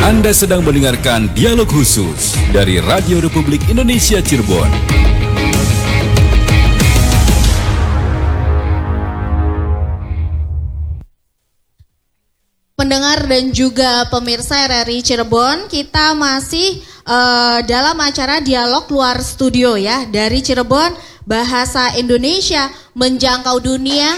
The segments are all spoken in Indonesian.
Anda sedang mendengarkan dialog khusus dari Radio Republik Indonesia Cirebon. Pendengar dan juga pemirsa RRI Cirebon, kita masih dalam acara dialog luar studio ya, dari Cirebon, bahasa Indonesia menjangkau dunia.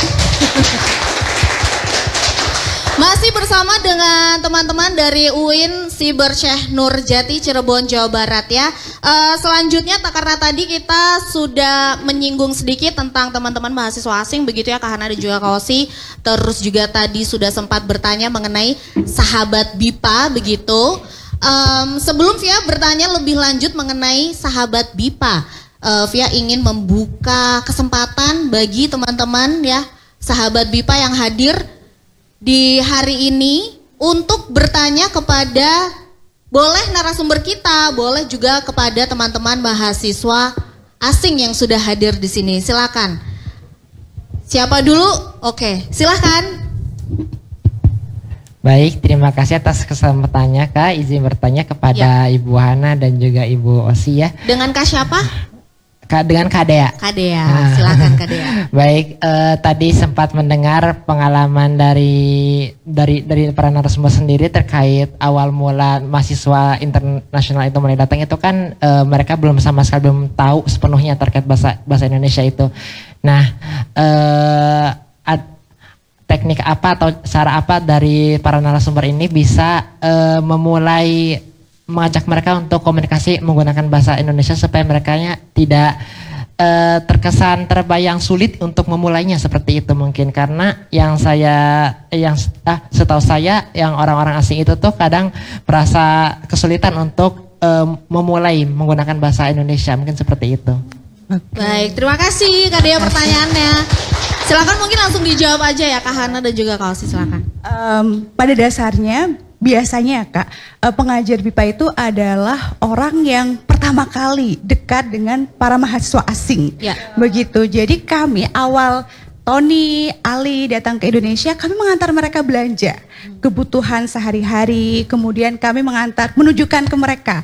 Masih bersama dengan teman-teman dari UIN Siber Syekh Nurjati Cirebon Jawa Barat ya. Selanjutnya karena tadi kita sudah menyinggung sedikit tentang teman-teman mahasiswa asing begitu ya Kak Hana dan juga Kak Osi. Terus juga tadi sudah sempat bertanya mengenai sahabat BIPA begitu. Sebelum Via bertanya lebih lanjut mengenai sahabat BIPA, Via ingin membuka kesempatan bagi teman-teman ya sahabat BIPA yang hadir di hari ini untuk bertanya kepada boleh narasumber kita, boleh juga kepada teman-teman mahasiswa asing yang sudah hadir di sini. Silakan. Siapa dulu? Oke, silakan. Baik, terima kasih atas kesempatannya Kak. Izin bertanya kepada Ibu Hana dan juga Ibu Osi ya. Dengan Kak siapa? Dengan Kak Dea. Kak Dea, silakan Kak Dea. Baik, tadi sempat mendengar pengalaman dari para narasumber sendiri terkait awal mula mahasiswa internasional itu mulai datang itu kan mereka belum sama sekali belum tahu sepenuhnya terkait bahasa Indonesia itu. Nah, teknik apa atau cara apa dari para narasumber ini bisa memulai mengajak mereka untuk komunikasi menggunakan bahasa Indonesia supaya mereka tidak terkesan terbayang sulit untuk memulainya seperti itu mungkin, karena setahu saya yang orang-orang asing itu tuh kadang merasa kesulitan untuk memulai menggunakan bahasa Indonesia, mungkin seperti itu. Baik, terima kasih Kak Dea pertanyaannya. Silakan mungkin langsung dijawab aja ya Kak Hana dan juga Kak Osi, silakan. Pada dasarnya biasanya Kak, pengajar BIPA itu adalah orang yang pertama kali dekat dengan para mahasiswa asing. Ya. Begitu, jadi kami awal Tony, Ali datang ke Indonesia, kami mengantar mereka belanja kebutuhan sehari-hari, kemudian kami menunjukkan ke mereka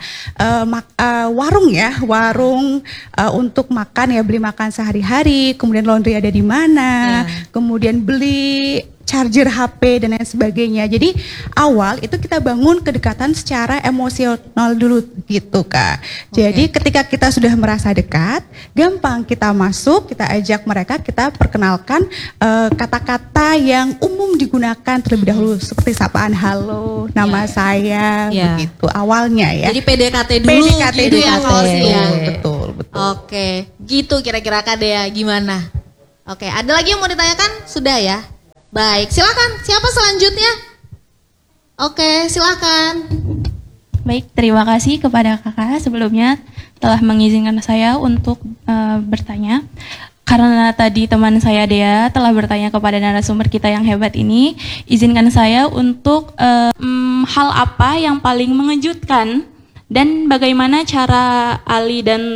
warung untuk makan ya, beli makan sehari-hari, kemudian laundry ada di mana, kemudian beli charger HP dan lain sebagainya. Jadi awal itu kita bangun kedekatan secara emosional dulu gitu Kak. Jadi ketika kita sudah merasa dekat, gampang kita masuk, kita ajak mereka, kita perkenalkan kata-kata yang umum digunakan terlebih dahulu seperti sapaan halo, nama saya, begitu awalnya ya. Jadi PDKT dulu gitu ya Kak Osi ya. Betul. Oke, gitu kira-kira Kak Dea gimana? Oke, ada lagi yang mau ditanyakan? Sudah ya? Baik, silakan. Siapa selanjutnya? Oke, silakan. Baik, terima kasih kepada kakak sebelumnya telah mengizinkan saya untuk bertanya. Karena tadi teman saya Dea telah bertanya kepada narasumber kita yang hebat ini, izinkan saya untuk hal apa yang paling mengejutkan dan bagaimana cara Ali dan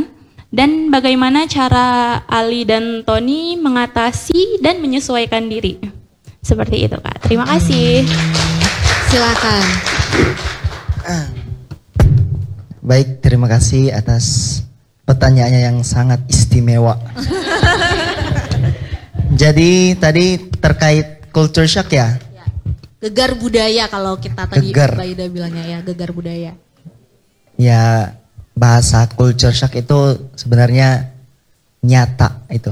Tony mengatasi dan menyesuaikan diri. Seperti itu Kak. Terima kasih. Silakan. Baik, terima kasih atas pertanyaannya yang sangat istimewa. Jadi tadi terkait culture shock ya? Gegar budaya kalau kita tadi Mbak Ida bilangnya ya, gegar budaya. Ya, bahasa culture shock itu sebenarnya nyata itu.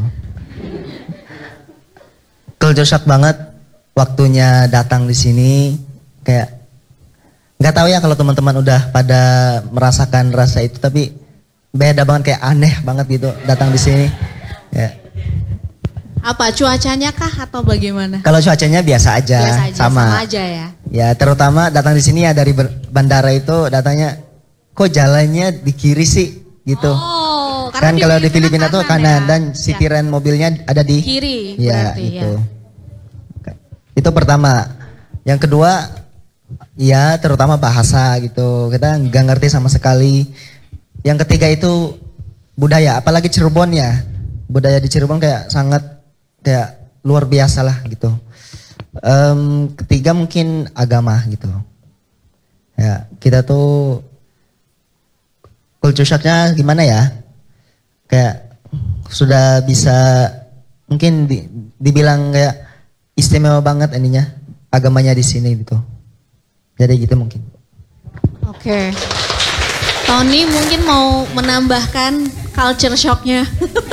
Culture shock banget waktunya datang di sini, kayak nggak tahu ya kalau teman-teman udah pada merasakan rasa itu, tapi beda banget, kayak aneh banget gitu datang di sini. Ya. Apa cuacanya kah atau bagaimana? Kalau cuacanya biasa aja, sama aja ya. Ya, terutama datang di sini ya dari bandara itu datangnya kok jalannya di kiri sih gitu. Oh, kan kalau di Filipina tuh kanan ya. Dan sitiran mobilnya ada di kiri. Ya, itu. Ya. Itu pertama. Yang kedua, ya terutama bahasa gitu. Kita nggak ngerti sama sekali. Yang ketiga itu budaya, apalagi Cirebon ya. Budaya di Cirebon kayak sangat kayak luar biasa lah gitu. Ketiga mungkin agama gitu. Ya, kita tuh culture shocknya gimana ya? Kayak sudah bisa mungkin dibilang kayak istimewa banget ininya agamanya di sini gitu. Jadi gitu mungkin. Oke. Tony mungkin mau menambahkan culture shocknya.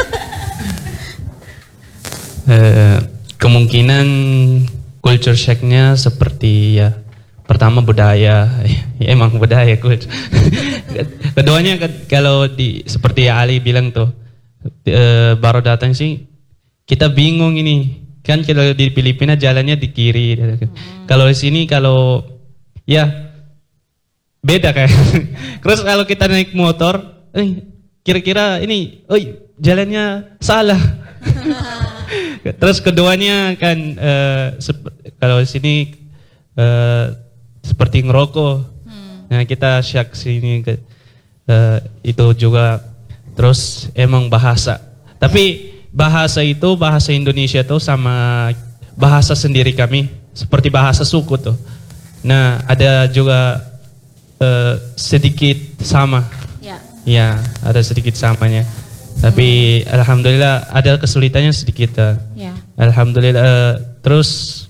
Kemungkinan culture shocknya seperti ya pertama budaya, emang budaya culture. Keduanya kalau seperti Ali bilang tuh baru datang sih kita bingung ini kan kalau di Filipina jalannya di kiri, kalau di sini kalau ya beda kayak. Terus kalau kita naik motor, kira-kira ini, jalannya salah. Terus keduanya kan kalau di sini seperti ngerokok. Nah kita syak sini itu juga. Terus emang bahasa. Tapi bahasa itu bahasa Indonesia tuh sama bahasa sendiri kami seperti bahasa suku tuh. Nah ada juga sedikit sama. Ya ada sedikit samanya. Tapi alhamdulillah ada kesulitannya sedikit. Alhamdulillah. Terus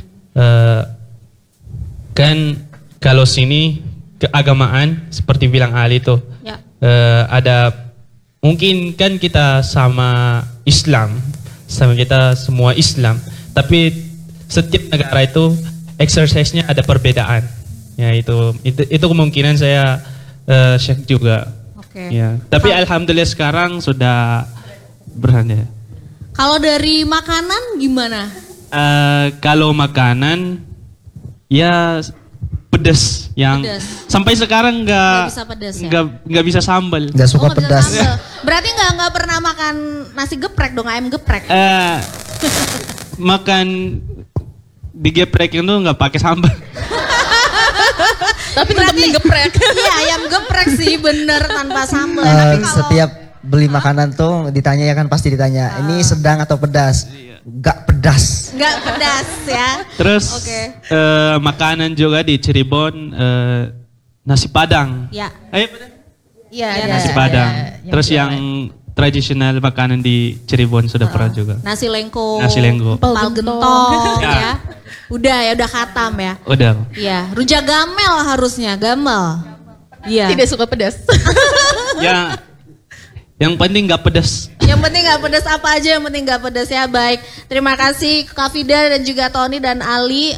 kan kalau sini keagamaan seperti bilang Ali tuh ada mungkin kan kita sama Islam, sama kita semua Islam, tapi setiap negara itu exercise-nya ada perbedaan. Ya itu kemungkinan saya syek juga. Ya. Tapi alhamdulillah sekarang sudah berani. Kalau dari makanan gimana? Kalau makanan ya pedas yang sampai sekarang nggak bisa sambal. Nggak suka pedas. Berarti nggak pernah makan nasi geprek dong, ayam geprek? Makan digeprek itu nggak pakai sambal. Tapi tetap geprek. Iya ayam geprek sih bener tanpa sambal. Tapi kalau setiap beli makanan tuh ditanya ya kan pasti ditanya ini sedang atau pedas. Gak pedas. Gak pedas ya. Terus makanan juga di Cirebon nasi padang. Ya. Iya, nasi padang. Terus yang tradisional makanan di Cirebon sudah pernah juga. Nasi lengko. Empal gentong ya. Udah khatam ya. Udah. Iya, rujak gamel harusnya, gamel. Iya. Tidak suka pedas. Ya. Yang penting nggak pedas. Yang penting nggak pedas apa aja, yang penting nggak pedas ya. Baik, terima kasih Kak Fida dan juga Tony dan Ali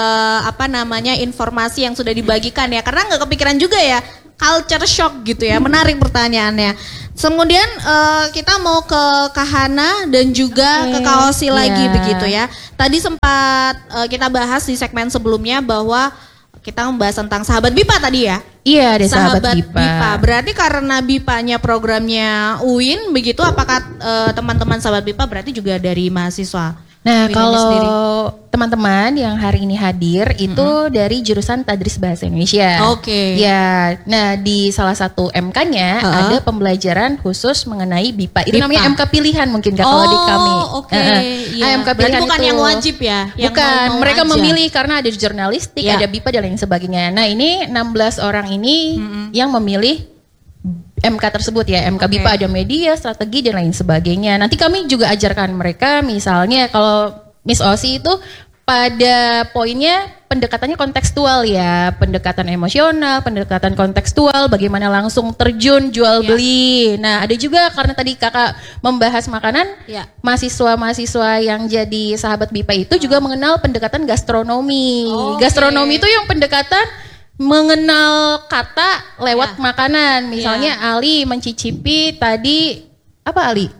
informasi yang sudah dibagikan ya. Karena nggak kepikiran juga ya culture shock gitu ya. Menarik pertanyaannya. Kemudian kita mau ke Kahana dan juga ke Kaosi lagi begitu ya. Tadi sempat kita bahas di segmen sebelumnya bahwa kita membahas tentang sahabat BIPA tadi ya. Iya, ada sahabat BIPA. Berarti karena BIPA-nya programnya UIN begitu, apakah teman-teman sahabat BIPA berarti juga dari mahasiswa? Nah, kalau teman-teman yang hari ini hadir itu dari jurusan Tadris Bahasa Indonesia. Oke. Ya, nah di salah satu MK-nya ada pembelajaran khusus mengenai BIPA. Itu namanya MK pilihan mungkin kalau di kami. Iya. MK pilihan bukan itu yang wajib ya? Bukan, yang mereka aja. memilih karena ada jurnalistik, ada BIPA dan lain sebagainya. Nah, ini 16 orang ini yang memilih MK tersebut ya, MK BIPA ada media, strategi dan lain sebagainya. Nanti kami juga ajarkan mereka misalnya kalau Miss Osi itu pada poinnya pendekatannya kontekstual ya, pendekatan emosional, pendekatan kontekstual, bagaimana langsung terjun jual beli. Nah ada juga karena tadi kakak membahas makanan, mahasiswa-mahasiswa yang jadi sahabat BIPA itu juga mengenal pendekatan gastronomi. Gastronomi itu yang pendekatan mengenal kata lewat makanan. Misalnya Ali mencicipi tadi apa Ali?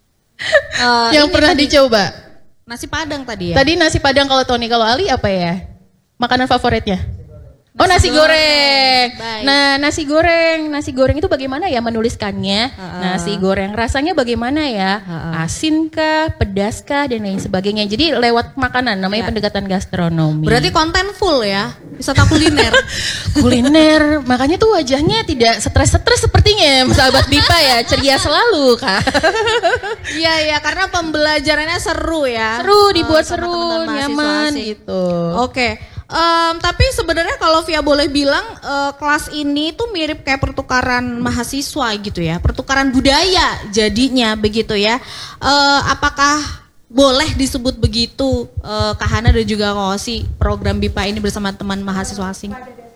Yang pernah dicoba? Nasi Padang tadi ya? Tadi nasi Padang, kalau Tony, kalau Ali apa ya? Makanan favoritnya? Nasi goreng. Baik. Nah, nasi goreng itu bagaimana ya menuliskannya? Nasi goreng rasanya bagaimana ya? Asin kah, pedas kah dan lain sebagainya. Jadi lewat makanan namanya pendekatan gastronomi. Berarti konten full ya, wisata kuliner. Kuliner, makanya tuh wajahnya tidak stres-stres sepertinya sahabat BIPA ya, ceria selalu Kak. Iya, karena pembelajarannya seru ya. Seru, dibuat sama seru, teman-teman mahasiswa nyaman asik. gitu. Oke. Tapi sebenarnya kalau Via boleh bilang kelas ini tuh mirip kayak pertukaran mahasiswa gitu ya, pertukaran budaya jadinya begitu ya. Apakah boleh disebut begitu Kak Hana dan juga Kak Osi program BIPA ini bersama teman mahasiswa asing?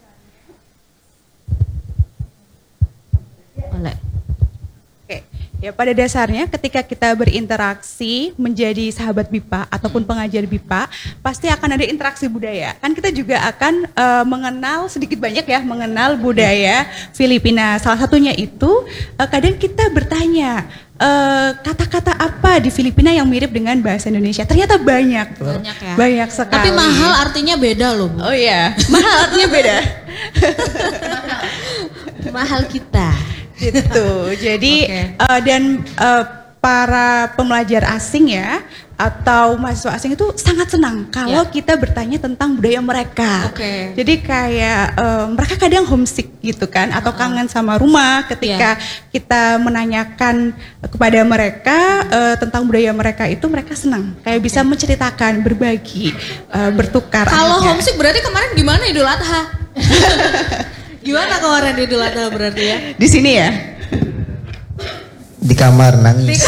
Boleh. Oke, ya pada dasarnya ketika kita berinteraksi menjadi sahabat BIPA ataupun pengajar BIPA, pasti akan ada interaksi budaya. Kan kita juga akan mengenal sedikit banyak ya, mengenal budaya Filipina. Salah satunya itu kadang kita bertanya, kata-kata apa di Filipina yang mirip dengan bahasa Indonesia? Ternyata banyak loh. Banyak ya. Banyak sekali. Tapi mahal artinya beda loh, Bu. Oh iya, mahal artinya beda. Mahal kita. Gitu. Jadi Oke. Para pembelajar asing ya atau mahasiswa asing itu sangat senang kalau kita bertanya tentang budaya mereka. Oke. Jadi kayak mereka kadang homesick gitu kan atau kangen sama rumah ketika kita menanyakan kepada mereka tentang budaya mereka itu mereka senang. Kayak bisa menceritakan, berbagi, bertukar. Kalau akhirnya. homesick berarti kemarin gimana Idul Adha? Gimana kemarin Idul Adha berarti ya? Di sini ya. Di kamar nangis.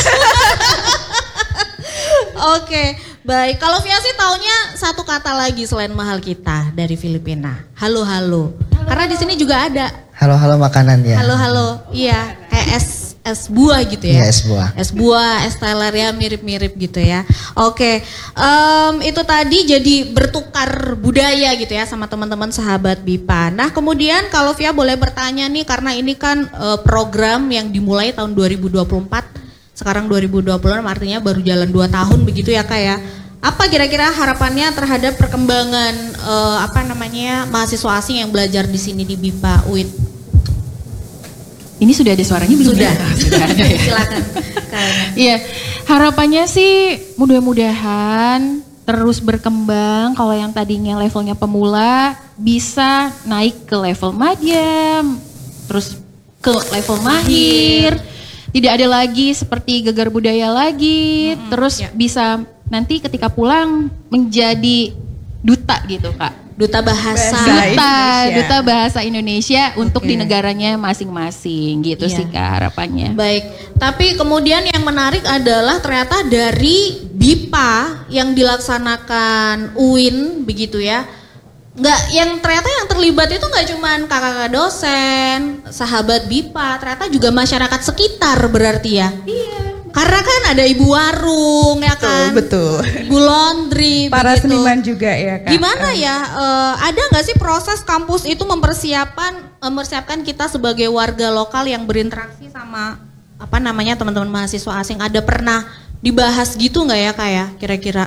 Oke, baik. Kalau Via sih taunya satu kata lagi selain mahal kita dari Filipina. Halo-halo. Karena di sini juga ada. Halo-halo makanan ya. Halo-halo. Iya, kayak es buah gitu ya. Iya, es buah. Es buah, es teler ya mirip-mirip gitu ya. Oke, itu tadi jadi bertukar budaya gitu ya sama teman-teman sahabat BIPA. Nah kemudian kalau Via boleh bertanya nih karena ini kan program yang dimulai tahun 2024, sekarang 2026 artinya baru jalan 2 tahun begitu ya Kak ya. Apa kira-kira harapannya terhadap perkembangan mahasiswa asing yang belajar di sini di BIPA UIN? Ini sudah ada suaranya belum? Sudah. Sudah ada ya. Silakan. Iya, harapannya sih mudah-mudahan terus berkembang. Kalau yang tadinya levelnya pemula bisa naik ke level madya, terus ke level mahir. Tidak ada lagi seperti gegar budaya lagi, terus bisa nanti ketika pulang menjadi duta gitu Kak. Duta bahasa Duta bahasa Indonesia untuk di negaranya masing-masing gitu sih Kak harapannya. Baik, tapi kemudian yang menarik adalah ternyata dari BIPA yang dilaksanakan UIN begitu ya. Ternyata yang terlibat itu nggak cuman kakak-kakak dosen, sahabat BIPA, ternyata juga masyarakat sekitar berarti ya. Iya. Karena kan ada ibu warung ya kan, Betul. ibu laundry, Para begitu. seniman juga ya Kak. Gimana ya? Ada nggak sih proses kampus itu mempersiapkan kita sebagai warga lokal yang berinteraksi sama teman-teman mahasiswa asing? Ada pernah dibahas gitu nggak ya Kak ya? Kira-kira?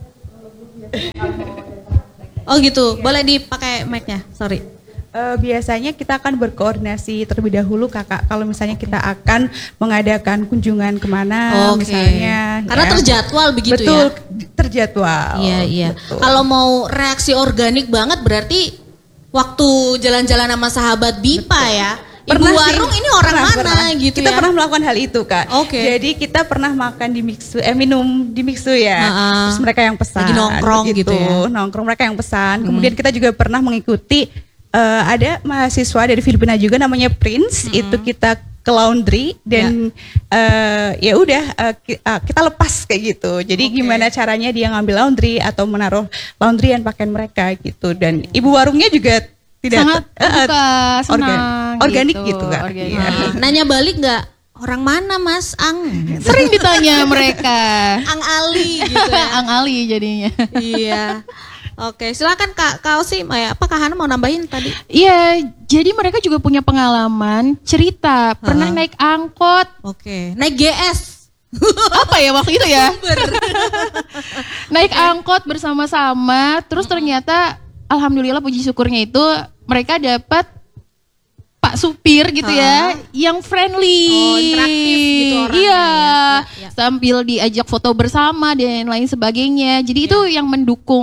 Oh gitu, boleh dipakai mic-nya. Sorry. Biasanya kita akan berkoordinasi terlebih dahulu Kakak kalau misalnya kita akan mengadakan kunjungan kemana misalnya. Karena terjadwal begitu betul, ya? Betul, terjadwal. Iya. Betul. Kalau mau reaksi organik banget berarti waktu jalan-jalan sama sahabat BIPA ya? Ibu warung ini orang mana gitu kita ya? pernah melakukan hal itu Kak. Oke. Jadi kita pernah makan di Mixu, minum di Mixu ya. Terus mereka yang pesan. Lagi nongkrong gitu ya? Nongkrong mereka yang pesan. Kemudian kita juga pernah mengikuti ada mahasiswa dari Filipina juga namanya Prince. Itu kita ke laundry dan ya udah kita lepas kayak gitu. Jadi gimana caranya dia ngambil laundry atau menaruh laundryan pakaian mereka gitu. Dan ibu warungnya juga tidak Sangat terbuka, senang organik gitu Kak. Organik. Iya. Nanya balik nggak? Orang mana Mas Ang? Sering ditanya mereka. Ang Ali gitu ya? Ang Ali jadinya. Iya. Oke, silakan Kak Osi. Apa Kak Hana mau nambahin tadi? Iya, jadi mereka juga punya pengalaman cerita pernah naik angkot. Oke, naik GS. Apa ya waktu itu ya? Naik angkot bersama-sama, terus ternyata alhamdulillah puji syukurnya itu mereka dapat Pak supir gitu ya, yang friendly. Oh, interaktif gitu orangnya. Iya, ya. sambil diajak foto bersama dan lain sebagainya. Jadi itu yang mendukung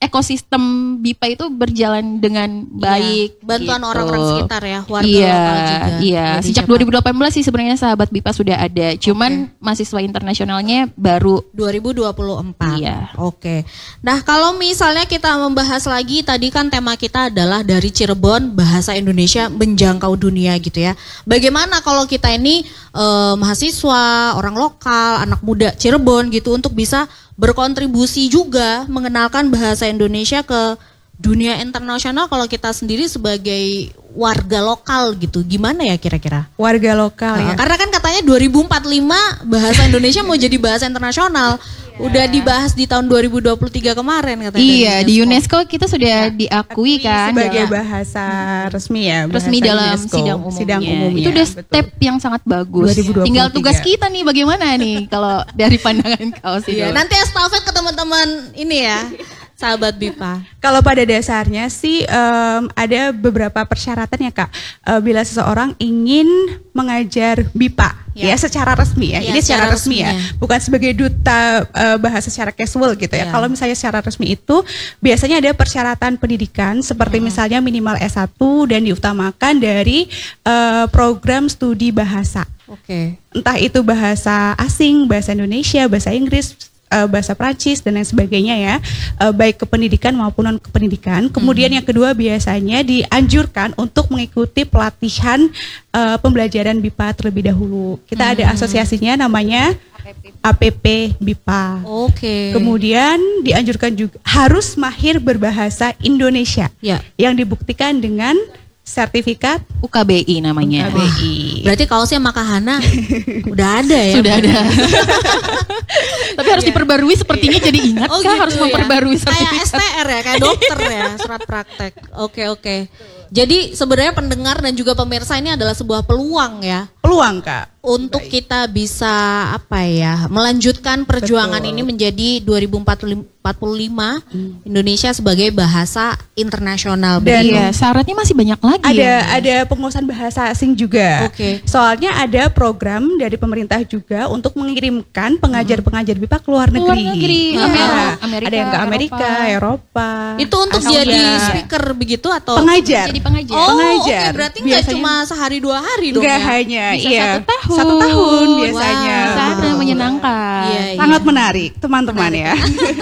ekosistem BIPA itu berjalan dengan baik. Bantuan gitu. orang-orang sekitar ya, warga Iya, lokal juga. iya. Jadi Sejak siapa? 2018 sih sebenarnya sahabat BIPA sudah ada. Cuman mahasiswa internasionalnya baru 2024. Iya. Oke. Nah, kalau misalnya kita membahas lagi, tadi kan tema kita adalah dari Cirebon bahasa Indonesia menjangkau dunia gitu ya. Bagaimana kalau kita ini mahasiswa, orang lokal, anak muda Cirebon gitu untuk bisa berkontribusi juga mengenalkan bahasa Indonesia ke dunia internasional kalau kita sendiri sebagai warga lokal gitu. Gimana ya kira-kira? Warga lokal ya. Karena kan katanya 2045 bahasa Indonesia mau jadi bahasa internasional. Udah dibahas di tahun 2023 kemarin katanya. Iya, di UNESCO kita sudah diakui kan Sebagai dalam- bahasa resmi ya. resmi bahasa dalam UNESCO. sidang umumnya. Itu Betul. udah step yang sangat bagus. 2023. Tinggal tugas kita nih bagaimana nih kalau dari pandangan kau sih. Iya, nanti estafet ke teman-teman ini ya, sahabat BIPA. Kalau pada dasarnya sih ada beberapa persyaratan ya Kak. Bila seseorang ingin mengajar BIPA ya secara resmi ya. Ya, Ini secara secara resmi ya, resminya. bukan sebagai duta bahasa secara casual gitu ya. Ya. Kalau misalnya secara resmi itu biasanya ada persyaratan pendidikan seperti misalnya minimal S1 dan diutamakan dari program studi bahasa. Oke. Entah itu bahasa asing, bahasa Indonesia, bahasa Inggris, bahasa Prancis dan lain sebagainya ya, baik ke pendidikan maupun non kependidikan. Kemudian yang kedua biasanya dianjurkan untuk mengikuti pelatihan pembelajaran BIPA terlebih dahulu. Kita ada asosiasinya namanya APP BIPA. Oke. Kemudian dianjurkan juga harus mahir berbahasa Indonesia Ya. yang dibuktikan dengan sertifikat UKBI namanya. KBI. Berarti kaosnya Makahana udah ada ya? Sudah ada. Tapi harus diperbarui sepertinya jadi ingat Oh kah gitu harus ya? memperbarui Kayak sertifikat. STR ya, kayak dokter ya, surat praktek. Oke. Jadi sebenarnya pendengar dan juga pemirsa ini adalah sebuah peluang ya. Peluang Kak. Untuk kita bisa apa ya, melanjutkan perjuangan ini menjadi 2045 Indonesia sebagai bahasa internasional. Dan Iya, syaratnya masih banyak lagi ada ya. ada penguasaan bahasa asing juga. Oke. Soalnya ada program dari pemerintah juga untuk mengirimkan pengajar-pengajar BIPA ke luar negeri. negeri. Iya. Amerika, Ada yang ke Amerika, Eropa. Itu untuk Asia. jadi speaker begitu atau pengajar. Jadi pengajar. Oh, pengajar. oke, berarti nggak Biasanya- cuma sehari 2 hari dong Enggak ya? hanya Bisa iya. 1 tahun. 1 tahun biasanya. Wow. Sana menyenangkan. Iya. Sangat menarik, teman-teman ya.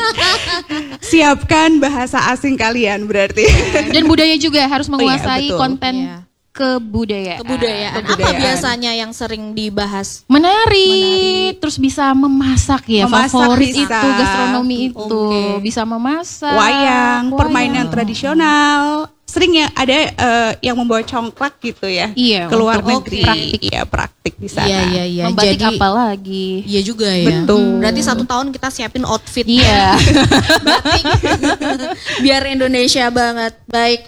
Siapkan bahasa asing kalian berarti. Dan budaya juga harus menguasai betul. konten Iya. kebudayaan. Kebudayaan. Apa Kebudayaan. biasanya yang sering dibahas? Menari, terus bisa memasak ya, Memasak favorit bisa. itu gastronomi itu, Oke. bisa memasak. Wayang, permainan Wayang. tradisional. Sering ya ada yang membawa congklak gitu ya. Iya, ke luar untuk negeri. praktik. Iya, praktik di sana. Iya. Membatik Jadi apa lagi? iya juga ya. Betul. Berarti 1 tahun kita siapin outfit. Iya. Batik. Biar Indonesia banget. Baik.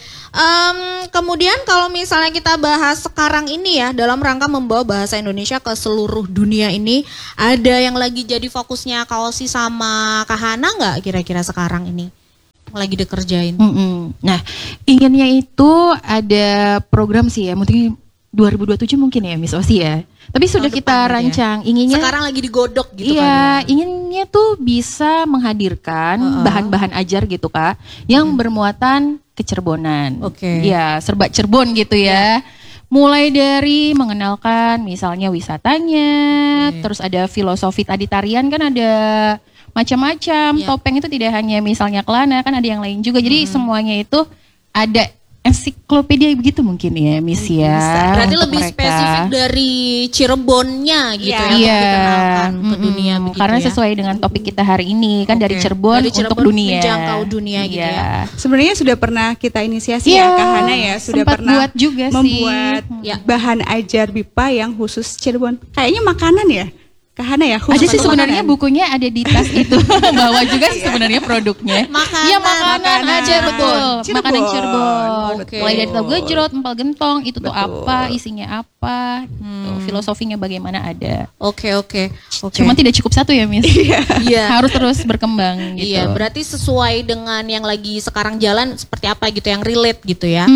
Kemudian kalau misalnya kita bahas sekarang ini ya, dalam rangka membawa bahasa Indonesia ke seluruh dunia ini, ada yang lagi jadi fokusnya Kaosi sama Kahana nggak kira-kira sekarang ini? Lagi dikerjain. Nah, inginnya itu ada program sih ya, mungkin 2027 mungkin ya Miss Osi ya. Tapi sudah Tahun kita depan ya. rancang, inginnya Sekarang lagi digodok gitu iya, kan. inginnya tuh bisa menghadirkan bahan-bahan ajar gitu Kak, yang bermuatan kecerbonan. Oke. Iya, serba Cirebon gitu ya. Mulai dari mengenalkan misalnya wisatanya, terus ada filosofi tadi tarian kan ada macam-macam. Iya. Topeng itu tidak hanya misalnya kelana, kan ada yang lain juga. Jadi semuanya itu ada ensiklopedia begitu mungkin ya Miss ya. Berarti untuk lebih mereka. spesifik dari Cirebonnya gitu ya, untuk Iya, dikenalkan ke dunia begitu karena ya. sesuai dengan topik kita hari ini kan dari Oke. Cirebon, Dari Cirebon untuk dunia. menjangkau dunia gitu Iya. ya. Sebenarnya sudah pernah kita inisiasi Iya, ya Kak Hana ya, sudah sempat pernah buat juga sih. membuat Ya. bahan ajar BIPA yang khusus Cirebon. Kayaknya makanan ya. Kak Hana ya, Ada khusus sih untuk sebenarnya makanan. bukunya ada di tas itu. Bawa juga sih sebenarnya produknya. Makanan. Iya makanan aja betul. Cirebon. Makanan Cirebon. Oke. Mulai dari tahu gejrot, empal gentong, itu tuh Betul. apa, isinya apa, tuh, filosofinya bagaimana ada. Oke. Cuma tidak cukup satu ya Miss. Iya. Harus terus berkembang gitu. Iya, berarti sesuai dengan yang lagi sekarang jalan seperti apa gitu, yang relate gitu ya.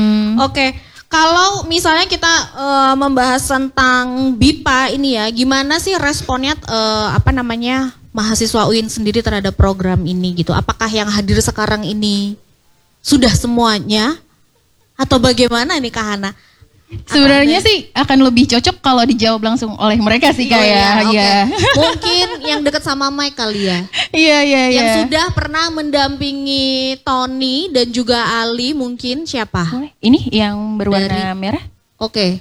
Oke. Kalau misalnya kita membahas tentang BIPA ini ya, gimana sih responnya mahasiswa UIN sendiri terhadap program ini gitu? Apakah yang hadir sekarang ini sudah semuanya atau bagaimana nih Kak Hana? Sebenarnya sih akan lebih cocok kalau dijawab langsung oleh mereka sih kayak ya. Mungkin yang dekat sama Mike kali ya. Iya. Yang sudah pernah mendampingi Tony dan juga Ali mungkin siapa? Ini yang berwarna merah. Oke.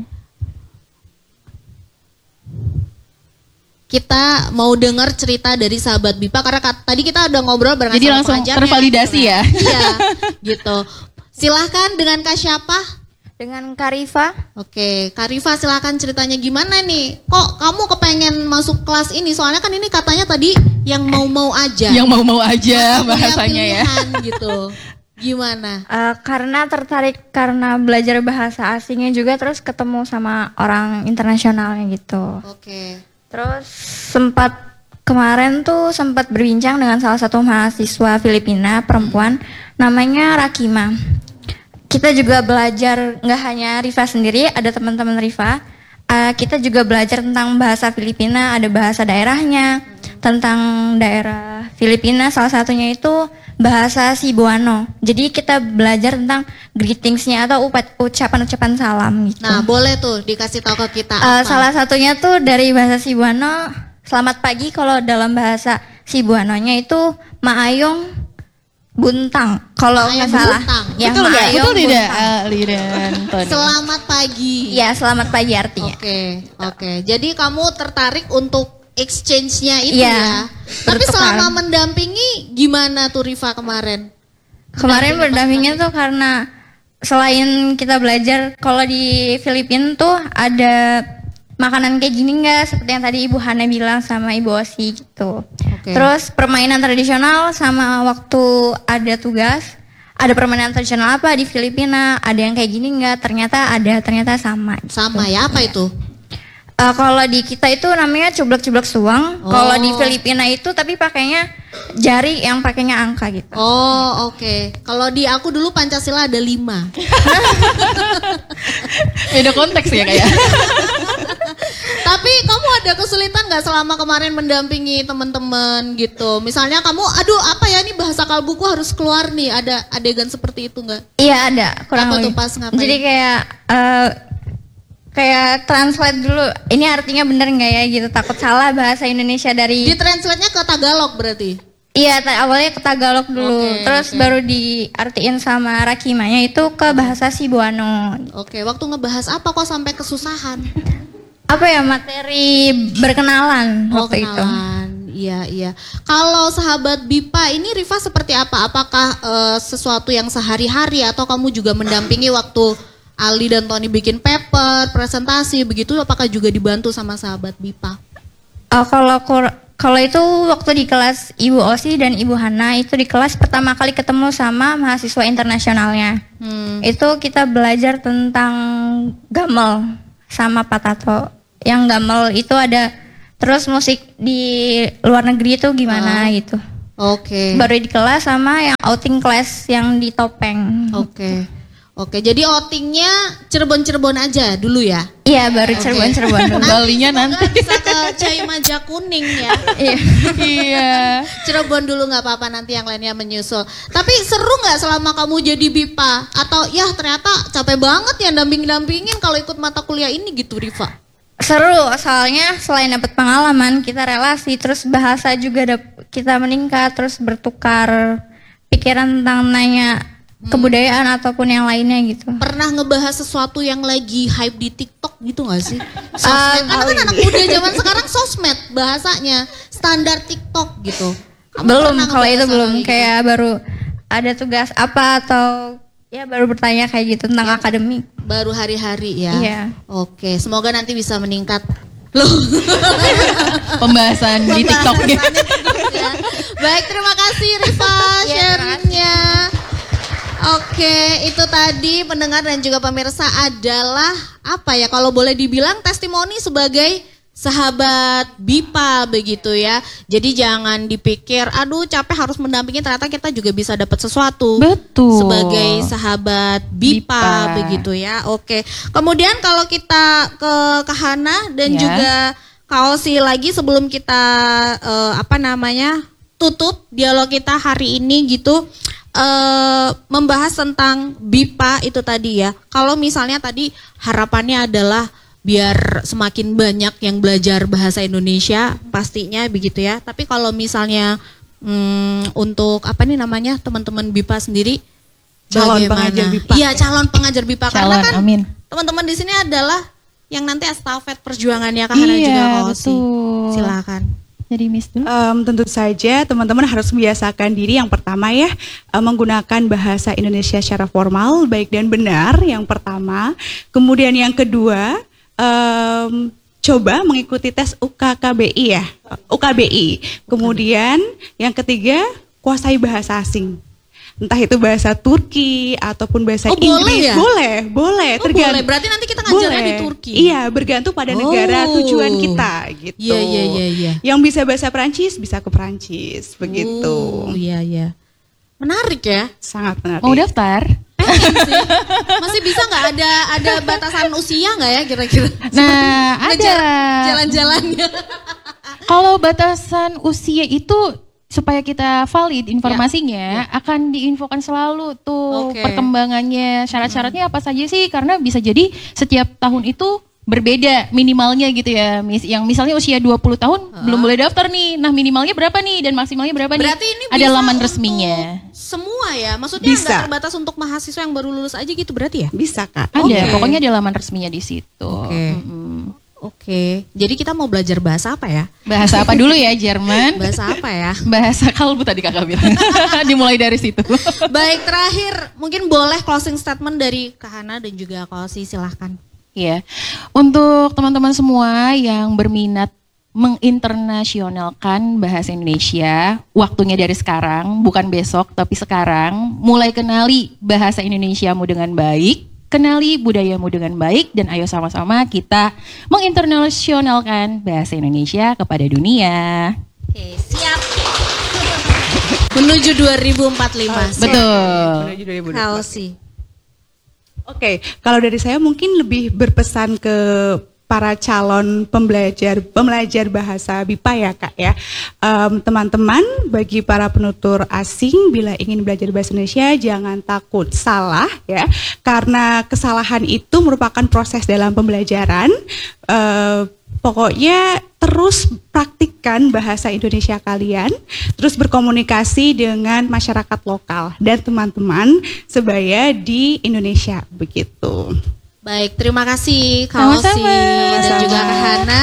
Kita mau dengar cerita dari sahabat Bipa karena tadi kita udah ngobrol bareng jadi sama langsung pengajarnya, tervalidasi gitu ya. Iya, gitu. Silahkan dengan Kak siapa? Dengan Kak Rifa. Oke, Kak Rifa silahkan ceritanya gimana nih? Kok kamu kepengen masuk kelas ini? Soalnya kan ini katanya tadi yang mau-mau aja. Yang mau-mau aja Punya bahasanya ya. pilihan gitu. Gimana? Karena tertarik karena belajar bahasa asingnya juga, terus ketemu sama orang internasionalnya gitu. Oke. Terus kemarin tuh sempat berbincang dengan salah satu mahasiswa Filipina perempuan, namanya Rakima. Kita juga belajar, nggak hanya Rifa sendiri, ada teman-teman Rifa. Kita juga belajar tentang bahasa Filipina, ada bahasa daerahnya, tentang daerah Filipina. Salah satunya itu bahasa Cebuano. Jadi kita belajar tentang greetingsnya atau ucapan-ucapan salam gitu. Nah, boleh tuh dikasih tahu ke kita apa? Salah satunya tuh dari bahasa Cebuano, selamat pagi kalau dalam bahasa Cebuanonya itu maayong buntang, kalau nggak salah. Ya, Betul nggak? Betul tidak? Buntang. Dan Tony. Selamat pagi. Ya, selamat pagi artinya. Oke. Jadi kamu tertarik untuk exchange-nya itu ya. Iya, Tapi bertukar. selama mendampingi gimana tuh Rifa kemarin? Kemarin berdampingnya tuh karena selain kita belajar, kalau di Filipina tuh ada makanan kayak gini nggak, seperti yang tadi Ibu Hana bilang sama Ibu Osi gitu. Terus permainan tradisional, sama waktu ada tugas, ada permainan tradisional apa di Filipina, ada yang kayak gini nggak, ternyata sama. Gitu. Sama ya, apa itu? Kalau di kita itu namanya cublak-cublak suang. Kalau di Filipina itu tapi pakainya jari yang pakainya angka gitu. Oh, oke. Kalau di aku dulu Pancasila ada 5. Beda konteks ya kayak. Tapi kamu ada kesulitan nggak selama kemarin mendampingi teman-teman gitu? Misalnya kamu, aduh apa ya ini bahasa kalbuku harus keluar nih, ada adegan seperti itu nggak? Iya ada. Kurang Apa tuh lebih. pas ngapain? Jadi kayak translate dulu. Ini artinya bener nggak ya gitu? Takut salah bahasa Indonesia dari. Di translate-nya ke Tagalog berarti? Iya, awalnya ke Tagalog dulu, terus baru diartiin sama Rakimanya itu ke bahasa Cebuano. Oke, waktu ngebahas apa kok sampai kesusahan? Apa ya, materi berkenalan waktu itu. Iya. Kalau sahabat Bipa ini Rifa seperti apa? Apakah sesuatu yang sehari-hari atau kamu juga mendampingi waktu Ali dan Tony bikin paper, presentasi begitu? Apakah juga dibantu sama sahabat Bipa? Kalau itu waktu di kelas Ibu Osi dan Ibu Hana, itu di kelas pertama kali ketemu sama mahasiswa internasionalnya. Itu kita belajar tentang gamel sama patato. Yang gamel itu ada, terus musik di luar negeri itu gimana gitu. Oke. Baru di kelas sama yang outing class yang di Topeng. Oke, jadi outingnya Cirebon aja dulu ya? Iya, baru Cirebon dulu. Balinya nanti. Bisa ke Cai Maja Kuning ya? Iya. Cirebon dulu nggak apa-apa, nanti yang lainnya menyusul. Tapi seru nggak selama kamu jadi Bipa? Atau ya ternyata capek banget ya dampingin kalau ikut mata kuliah ini gitu Rifa? Seru, soalnya selain dapat pengalaman, kita relasi, terus bahasa juga kita meningkat, terus bertukar pikiran tentang nanya kebudayaan ataupun yang lainnya gitu. Pernah ngebahas sesuatu yang lagi hype di TikTok gitu gak sih? Sosmed, karena kan anak muda zaman sekarang sosmed bahasanya, standar TikTok gitu. Belum, kalau itu belum, kayak baru ada tugas apa atau ya baru bertanya kayak gitu tentang akademik. Baru hari-hari ya? Iya. Oke, semoga nanti bisa meningkat. Loh. Pembahasan di TikTok ya. Baik, terima kasih Rifa sharingnya. Oke, itu tadi pendengar dan juga pemirsa adalah apa ya, kalau boleh dibilang testimoni sebagai sahabat Bipa begitu ya. Jadi jangan dipikir aduh capek harus mendampingi, ternyata kita juga bisa dapat sesuatu. Betul. Sebagai sahabat Bipa begitu ya. Oke. Kemudian kalau kita ke Kak Hana dan juga Osi lagi sebelum kita tutup dialog kita hari ini gitu. Membahas tentang BIPA itu tadi ya. Kalau misalnya tadi harapannya adalah biar semakin banyak yang belajar bahasa Indonesia, pastinya begitu ya. Tapi kalau misalnya untuk teman-teman BIPA sendiri, calon pengajar BIPA. Iya, calon pengajar BIPA. Karena kan amin. teman-teman di sini adalah yang nanti estafet perjuangannya Kak Hana juga Kak Osi. Silakan. Jadi Miss dulu. Tentu saja teman-teman harus membiasakan diri yang pertama ya, menggunakan bahasa Indonesia secara formal, baik dan benar yang pertama. Kemudian yang kedua, coba mengikuti tes UKKBI ya, UKBI. Kemudian yang ketiga, kuasai bahasa asing. Entah itu bahasa Turki ataupun bahasa Inggris. Boleh ya? Boleh. Boleh. Berarti nanti kita ngajarnya di Turki. Iya, bergantung pada negara tujuan kita gitu. Iya. Yang bisa bahasa Perancis bisa ke Perancis begitu. Iya. Menarik ya? Sangat menarik. Mau daftar? Pengen sih. Masih bisa nggak ada batasan usia nggak ya kira-kira? Nah, ada jalan-jalannya. Kalau batasan usia itu supaya kita valid informasinya akan diinfokan selalu tuh perkembangannya, syarat-syaratnya apa saja sih, karena bisa jadi setiap tahun itu berbeda minimalnya gitu ya. Yang misalnya usia 20 tahun belum boleh daftar nih. Nah, minimalnya berapa nih dan maksimalnya berapa nih? Berarti ini ada bisa laman resminya. Semua ya? Maksudnya nggak terbatas untuk mahasiswa yang baru lulus aja gitu berarti ya? Bisa Kak. Ada, pokoknya ada laman resminya di situ. Oke. Jadi kita mau belajar bahasa apa ya? Bahasa apa dulu ya, Jerman? Bahasa apa ya? Bahasa kalbu tadi kakak bilang. Dimulai dari situ. Baik, terakhir mungkin boleh closing statement dari Kak Hana dan juga Kak Osi, silahkan. Iya, untuk teman-teman semua yang berminat menginternasionalkan bahasa Indonesia, waktunya dari sekarang, bukan besok tapi sekarang, mulai kenali bahasa Indonesiamu dengan baik, kenali budayamu dengan baik, dan ayo sama-sama kita menginternasionalkan bahasa Indonesia kepada dunia. Oke, siap. Menuju 2045. Betul. Menuju 2045. Kak Osi. Oke, kalau dari saya mungkin lebih berpesan ke para calon pembelajar bahasa BIPA ya Kak ya. Teman-teman, bagi para penutur asing bila ingin belajar bahasa Indonesia jangan takut salah ya, karena kesalahan itu merupakan proses dalam pembelajaran. Pokoknya terus praktikkan bahasa Indonesia kalian, terus berkomunikasi dengan masyarakat lokal dan teman-teman sebaya di Indonesia begitu. Baik, terima kasih Kak Osi dan juga Kak Hana.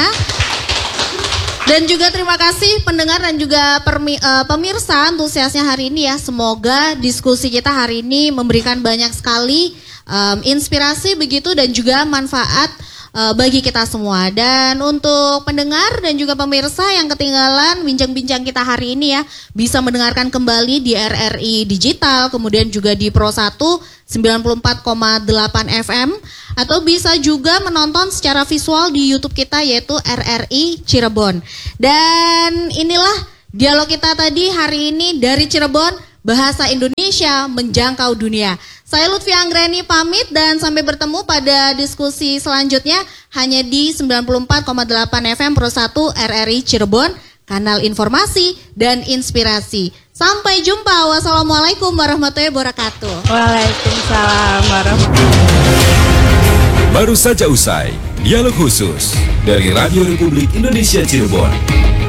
Dan juga terima kasih pendengar dan juga pemirsa antusiasnya hari ini ya. Semoga diskusi kita hari ini memberikan banyak sekali inspirasi begitu dan juga manfaat bagi kita semua. Dan untuk pendengar dan juga pemirsa yang ketinggalan bincang-bincang kita hari ini ya, bisa mendengarkan kembali di RRI Digital, kemudian juga di Pro 1 94,8 FM, atau bisa juga menonton secara visual di YouTube kita yaitu RRI Cirebon. Dan inilah dialog kita tadi hari ini dari Cirebon, bahasa Indonesia menjangkau dunia. Saya Lutfi Anggreni pamit dan sampai bertemu pada diskusi selanjutnya hanya di 94,8 FM Pro 1 RRI Cirebon, kanal informasi dan inspirasi. Sampai jumpa. Wassalamualaikum warahmatullahi wabarakatuh. Waalaikumsalam warahmatullahi wabarakatuh. Baru saja usai dialog khusus dari Radio Republik Indonesia Cirebon.